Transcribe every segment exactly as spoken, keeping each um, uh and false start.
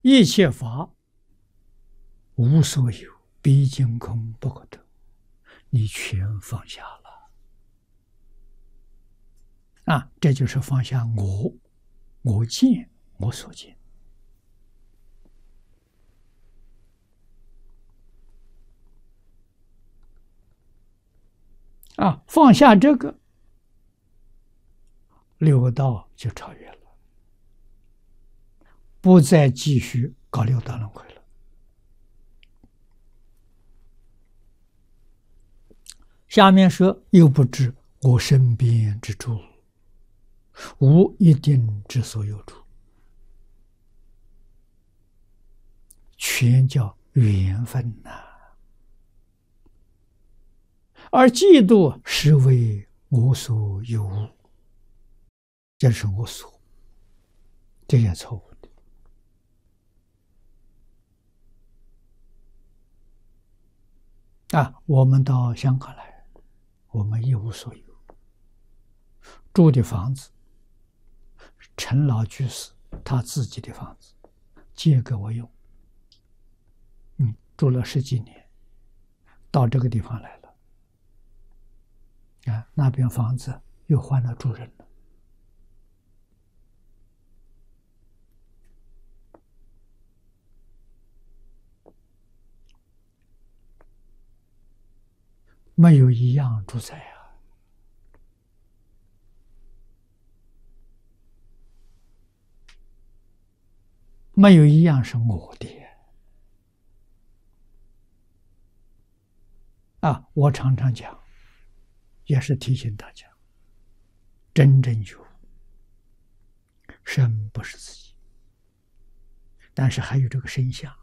一切法无所有，毕竟空不可得，你全放下了啊！这就是放下我，我见，我所见。啊，放下这个，六道就超越了，不再继续搞六道轮回了。下面说，又不知我身边之处，无一定之所有处，全叫缘分呐、啊。而嫉妒是为我所有物，这是我所，这也错误的啊！我们到香港来，我们一无所有，住的房子，陈老居士他自己的房子，借给我用，嗯，住了十几年，到这个地方来了。啊，那边房子又换了主人了。没有一样主宰啊！没有一样是我的啊！我常常讲，也是提醒大家，真正有身不是自己，但是还有这个身相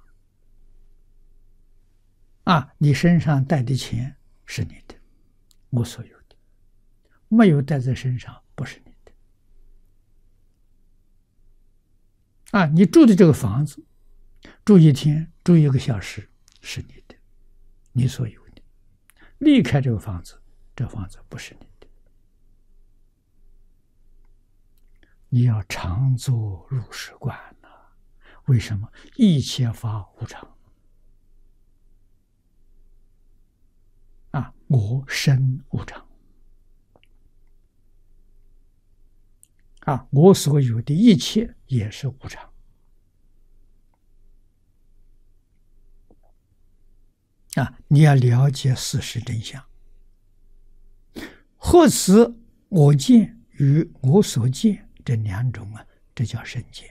啊！你身上带的钱是你的，我所有的；没有带在身上不是你的啊！你住的这个房子，住一天，住一个小时是你的，你所有的；离开这个房子，这房子不是你的。你要常做入室观呐、啊！为什么？一切法无常啊！我身无常啊！我所有的一切也是无常啊！你要了解事实真相。何此我见与我所见这两种啊？这叫身见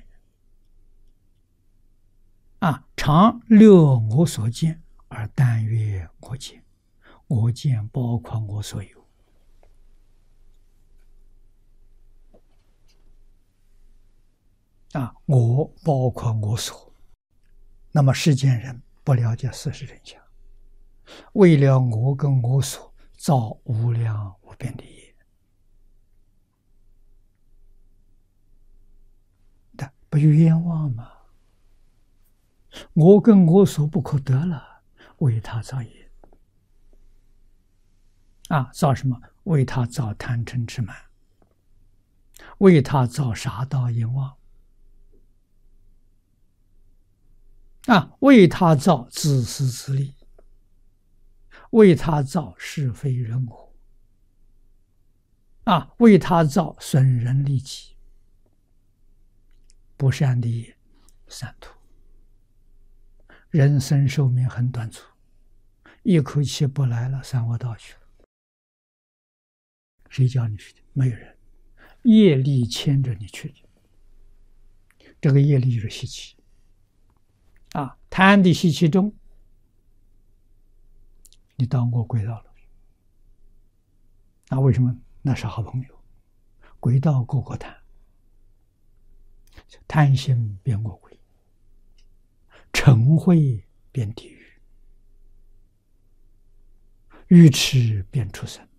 啊！常乐我所见，而但悦我见。我见包括我所有啊，我包括我所。那么世间人不了解事实真相，为了我跟我所造无量无边的业，但不有冤枉吗？我跟我所不可得了，为他造业啊！造什么？为他造贪嗔痴慢，为他造杀盗淫妄啊！为他造自私自利，为他造是非人我啊！为他造损人利己，不善的业三途。人生寿命很短促，一口气不来了，三恶道去了。谁叫你去的？没有人，业力牵着你去的。这个业力就是习气啊，贪的习气中，你当过轨道了。那为什么？那是好朋友，轨道过过贪，贪心变过鬼，嗔恚变地狱，愚痴变畜生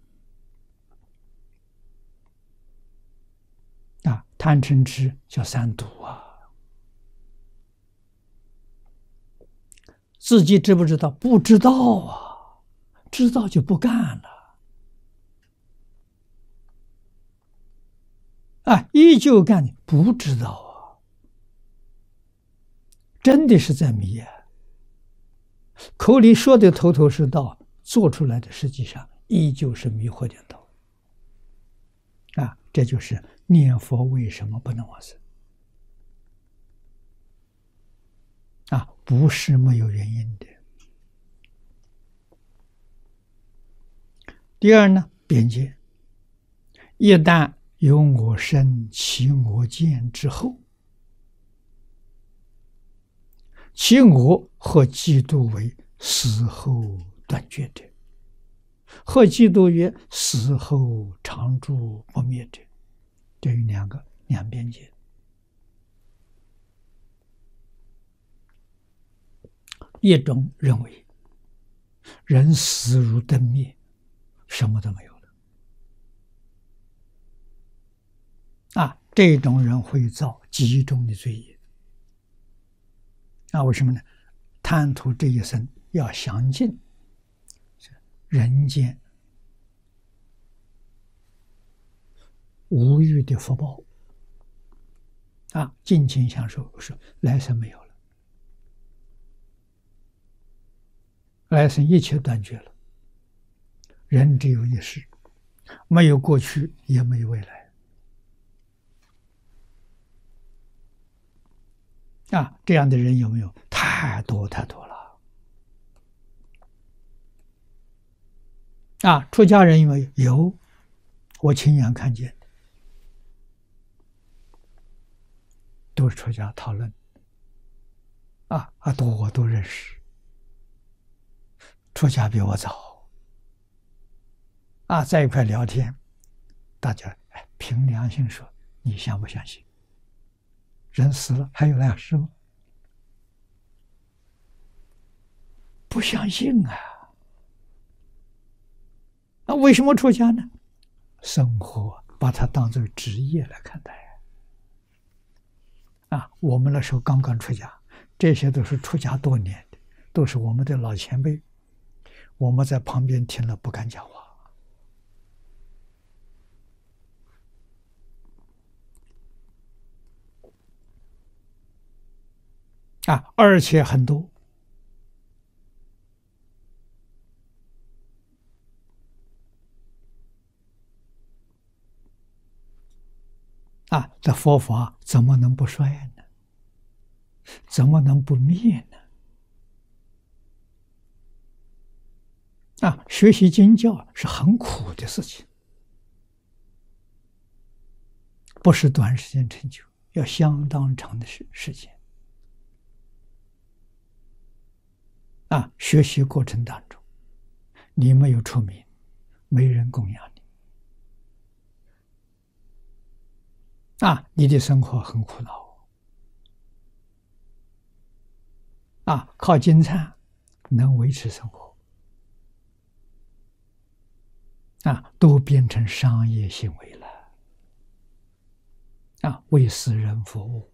啊！贪嗔痴叫三毒啊！自己知不知道？不知道啊！知道就不干了啊！依旧干，不知道啊！ 真的是在迷啊！口里说的头头是道，做出来的实际上依旧是迷惑颠倒啊！这就是念佛为什么不能往生啊？不是没有原因的。第二呢，边界，一旦有我身起我见之后，其我和嫉妒为死后断绝者，和嫉妒曰死后常住不灭者，这有两个两边界。一种认为人死如灯灭，什么都没有了啊！这种人会造极重的罪业啊！为什么呢？贪图这一生要享尽人间无欲的福报啊，尽情享受，是来生没有了，来生一切断绝了。人只有一世，没有过去，也没有未来啊！这样的人有没有？太多太多了啊！出家人有没有？有，我亲眼看见的，都是出家讨论啊啊，都我都认识，出家比我早。啊，在一块聊天，大家哎凭良心说，你相不相信？人死了还有来世吗？不相信啊！那为什么出家呢？生活把它当作职业来看待啊！我们那时候刚刚出家，这些都是出家多年的，都是我们的老前辈，我们在旁边听了不敢讲话。啊，而且很多啊，这佛法怎么能不衰呢？怎么能不灭呢？啊，学习经教是很苦的事情，不是短时间成就，要相当长的时时间。啊，学习过程当中，你没有出名，没人供养你，啊，你的生活很苦恼，啊，靠金灿能维持生活，啊，都变成商业行为了，啊，为私人服务。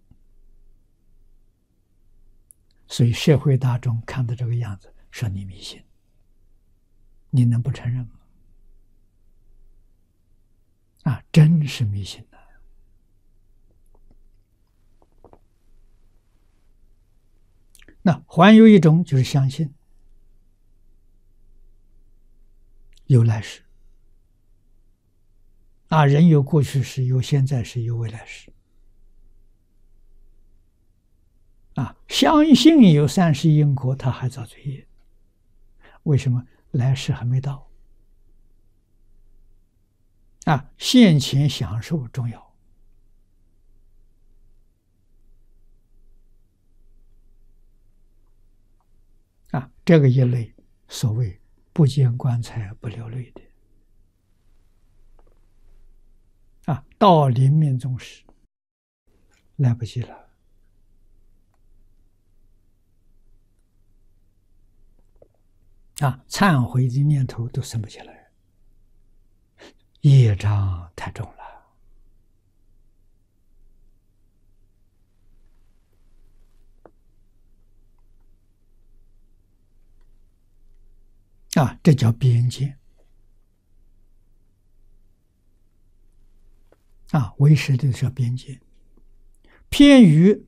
所以社会大众看到这个样子，说你迷信，你能不承认吗？啊，真是迷信的。那还有一种就是相信有来世，啊，人有过去世，有现在世，有未来世。啊，相信有三世因果，他还造罪业。为什么？来世还没到。啊，现前享受重要。啊，这个一类所谓不见棺材不流泪的。啊，到临命终时，来不及了。啊，忏悔的念头都生不起来，业障太重了。啊，这叫边界。啊，为师的叫边界，偏于